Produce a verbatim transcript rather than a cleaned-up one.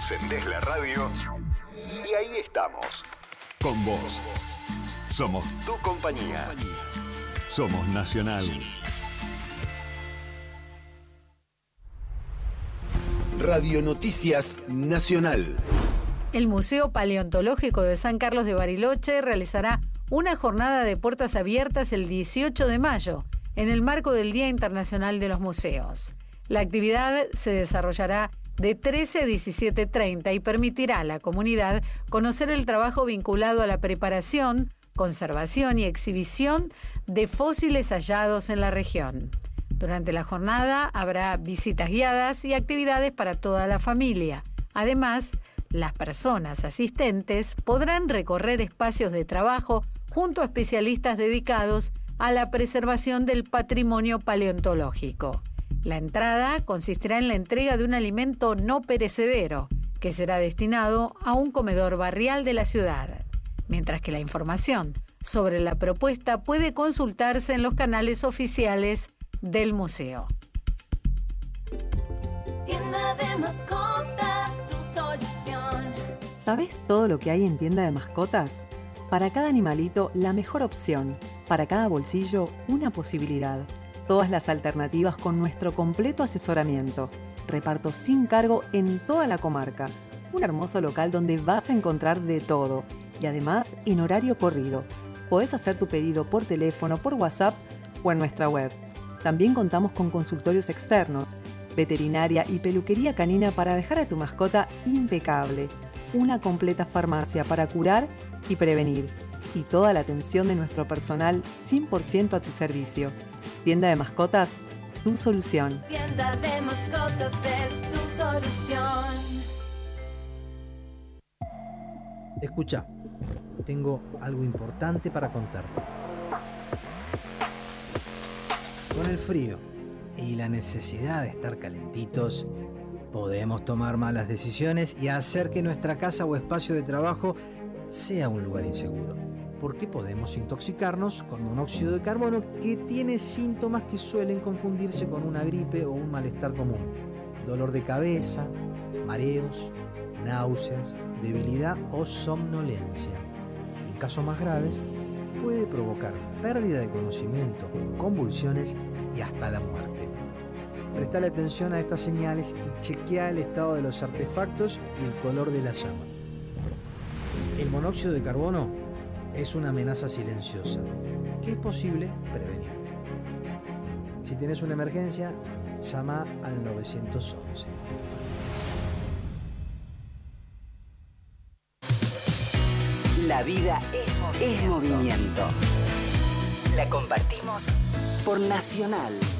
Encendés la radio y ahí estamos. Con vos. Somos tu compañía. Somos Nacional. Radio Noticias Nacional. El Museo Paleontológico de San Carlos de Bariloche realizará una jornada de puertas abiertas el dieciocho de mayo, en el marco del Día Internacional de los Museos. La actividad se desarrollará de trece a diecisiete treinta y permitirá a la comunidad conocer el trabajo vinculado a la preparación, conservación y exhibición de fósiles hallados en la región. Durante la jornada habrá visitas guiadas y actividades para toda la familia. Además, las personas asistentes podrán recorrer espacios de trabajo junto a especialistas dedicados a la preservación del patrimonio paleontológico. La entrada consistirá en la entrega de un alimento no perecedero, que será destinado a un comedor barrial de la ciudad, mientras que la información sobre la propuesta puede consultarse en los canales oficiales del museo. Tienda de mascotas, tu solución. ¿Sabes todo lo que hay en Tienda de Mascotas? Para cada animalito, la mejor opción. Para cada bolsillo, una posibilidad. Todas las alternativas con nuestro completo asesoramiento. Reparto sin cargo en toda la comarca. Un hermoso local donde vas a encontrar de todo. Y además, en horario corrido. Podés hacer tu pedido por teléfono, por WhatsApp o en nuestra web. También contamos con consultorios externos, veterinaria y peluquería canina para dejar a tu mascota impecable. Una completa farmacia para curar y prevenir. Y toda la atención de nuestro personal cien por ciento a tu servicio. Tienda de Mascotas, tu solución. Tienda de mascotas es tu solución. Escucha, tengo algo importante para contarte. Con el frío y la necesidad de estar calentitos, podemos tomar malas decisiones y hacer que nuestra casa o espacio de trabajo sea un lugar inseguro. Porque podemos intoxicarnos con monóxido de carbono que tiene síntomas que suelen confundirse con una gripe o un malestar común. Dolor de cabeza, mareos, náuseas, debilidad o somnolencia. En casos más graves, puede provocar pérdida de conocimiento, convulsiones y hasta la muerte. Prestale atención a estas señales y chequea el estado de los artefactos y el color de la llama. El monóxido de carbono es una amenaza silenciosa que es posible prevenir. Si tienes una emergencia, llama al nueve once. La vida es movimiento. Es movimiento. La compartimos por Nacional.